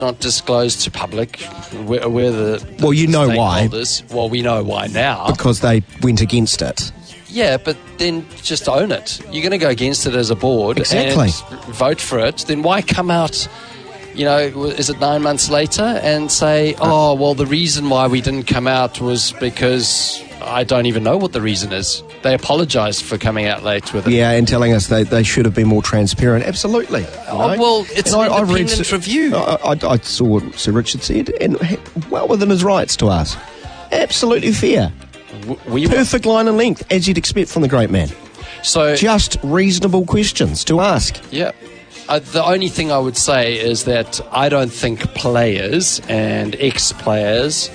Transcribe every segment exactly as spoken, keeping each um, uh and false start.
not disclosed to public where, where the, the well, you know why. Well, we know why now. Because they went against it. Yeah, but then just own it. You're going to go against it as a board exactly. and vote for it. Then why come out, you know, is it nine months later and say, oh, well, the reason why we didn't come out was because I don't even know what the reason is. They apologised for coming out late with it. Yeah, and telling us they, they should have been more transparent. Absolutely. You know? Oh, well, it's and an I, independent read, review. I, I, I saw what Sir Richard said, and well within his rights to ask. Absolutely fair. We Perfect line and length, as you'd expect from the great man. So just reasonable questions to ask. Yeah. Uh, the only thing I would say is that I don't think players and ex-players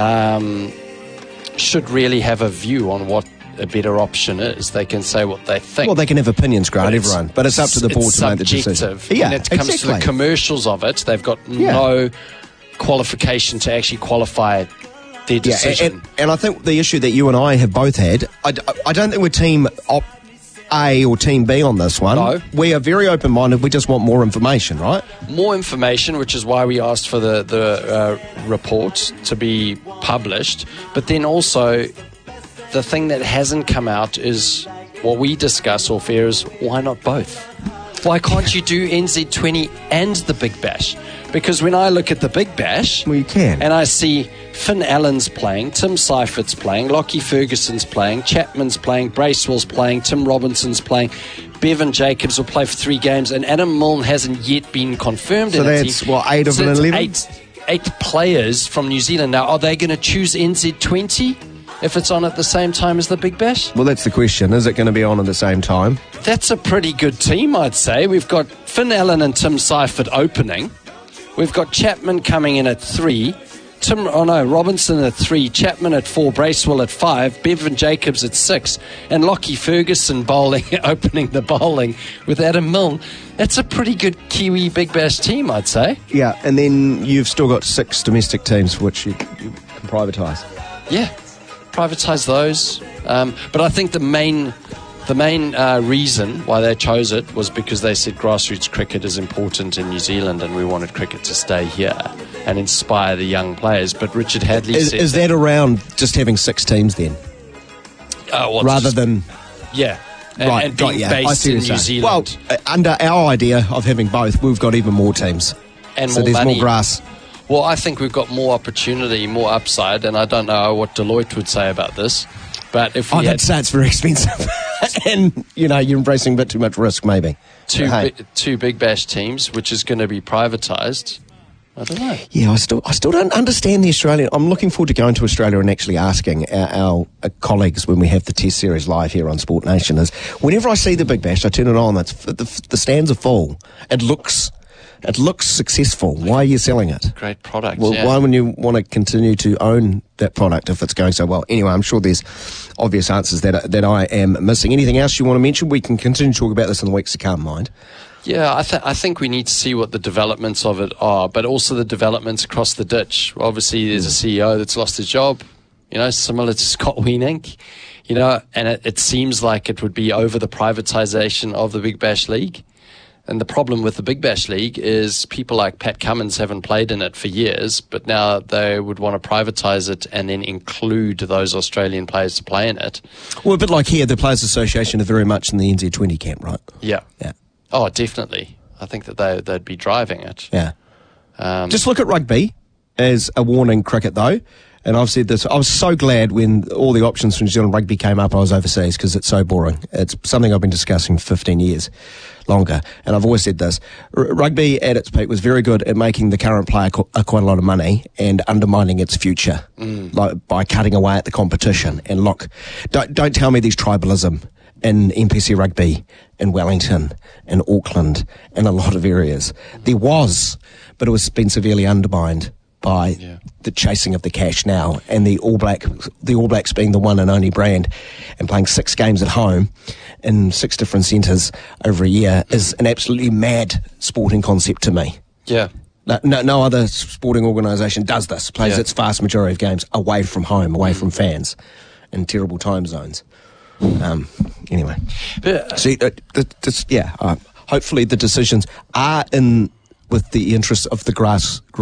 um, should really have a view on what a better option is. They can say what they think. Well, they can have opinions, Grant, everyone, but it's up to the board to make the decision. Yeah, when it comes exactly. to the commercials of it, they've got yeah. no qualification to actually qualify their decision. Yeah, and, and I think the issue that you and I have both had, I, I don't think we're team op A or team B on this one. No. We are very open-minded. We just want more information, right? More information, which is why we asked for the, the uh, report to be published. But then also, the thing that hasn't come out is what we discuss off air is why not both? Why can't you do N Z twenty and the Big Bash? Because when I look at the Big Bash, well, you can. And I see Finn Allen's playing, Tim Seifert's playing, Lockie Ferguson's playing, Chapman's playing, Bracewell's playing, Tim Robinson's playing, Bevan Jacobs will play for three games, and Adam Milne hasn't yet been confirmed. So in that's, team. what, eight of so an eleven? Eight, eight players from New Zealand. Now, are they going to choose N Z twenty if it's on at the same time as the Big Bash? Well, that's the question. Is it going to be on at the same time? That's a pretty good team, I'd say. We've got Finn Allen and Tim Seifert opening. We've got Chapman coming in at three. Tim, oh no, Robinson at three, Chapman at four, Bracewell at five, Bevan Jacobs at six, and Lockie Ferguson bowling, opening the bowling with Adam Milne. That's a pretty good Kiwi Big Bash team, I'd say. Yeah, and then you've still got six domestic teams which you, you can privatise. Yeah, privatise those. Um, but I think the main... The main uh, reason why they chose it was because they said grassroots cricket is important in New Zealand and we wanted cricket to stay here and inspire the young players. But Richard Hadley is, said... Is that, that around just having six teams then? Uh, well, Rather just, than... Yeah. And, right, and being right, yeah. based in New saying. Zealand. Well, uh, under our idea of having both, we've got even more teams. And so more there's money. more grass. Well, I think we've got more opportunity, more upside, and I don't know what Deloitte would say about this. But if we I'd had say it's very expensive. And, you know, you're embracing a bit too much risk, maybe. Two, hey. bi- two Big Bash teams, which is going to be privatised, I don't know. Yeah, I still I still don't understand the Australian... I'm looking forward to going to Australia and actually asking our, our, our colleagues when we have the Test Series live here on Sport Nation is, whenever I see the Big Bash, I turn it on, it's, the, the stands are full. It looks... It looks successful. Why are you selling it? Great product. Well, yeah. why would you want to continue to own that product if it's going so well? Anyway, I'm sure there's obvious answers that that I am missing. Anything else you want to mention? We can continue to talk about this in the weeks to come, mind. Yeah, I, th- I think we need to see what the developments of it are, but also the developments across the ditch. Obviously, there's a C E O that's lost his job, you know, similar to Scott Weenink, you know, and it, it seems like it would be over the privatisation of the Big Bash League. And the problem with the Big Bash League is people like Pat Cummins haven't played in it for years, but now they would want to privatise it and then include those Australian players to play in it. Well, a bit like here, the Players Association are very much in the N Z twenty camp, right? Yeah. Yeah. Oh, definitely. I think that they, they'd be driving it. Yeah. Um, Just look at rugby as a warning cricket, though. And I've said this, I was so glad when all the options for New Zealand rugby came up, I was overseas because it's so boring. It's something I've been discussing for fifteen years longer. And I've always said this, R- rugby at its peak was very good at making the current player co- uh, quite a lot of money and undermining its future mm. like, by cutting away at the competition. And look, don't, don't tell me there's tribalism in N P C rugby, in Wellington, in Auckland, in a lot of areas. There was, but it was been severely undermined by yeah. the chasing of the cash now, and the All Black, the All Blacks being the one and only brand, and playing six games at home in six different centres over a year is an absolutely mad sporting concept to me. Yeah. No, no, no other sporting organisation does this. Plays yeah. its vast majority of games away from home, away mm. from fans, in terrible time zones. Um, anyway, but, uh, see, uh, th- this, yeah. Uh, hopefully, the decisions are in with the interests of the grass